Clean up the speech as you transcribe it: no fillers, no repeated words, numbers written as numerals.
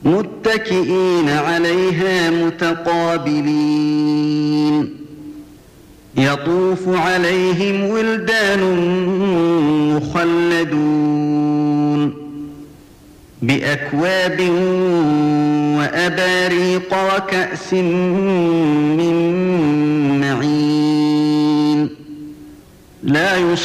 متكئين عليها متقابلين يطوف عليهم ولدان مخلدون بأكواب وأباريق وكأس من معين لا